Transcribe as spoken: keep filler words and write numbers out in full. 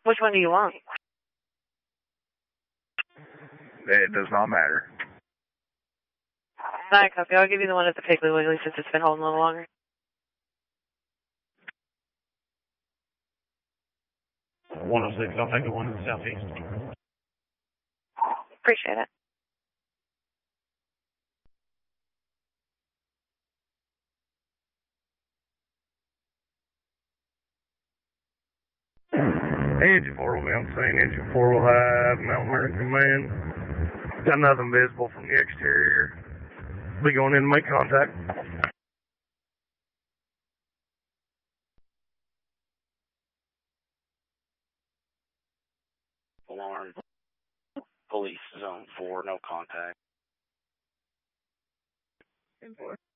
Which one do you want? It does not matter. Alright, copy. I'll give you the one at the Piggly Wiggly since it's been holding a little longer. one oh six, I'll take the one in the southeast. Appreciate it. Engine four will be on scene. Engine four will have Mount Vernon Command. Got nothing visible from the exterior. Be going in to make contact. Alarm. Police zone four, no contact. ten four.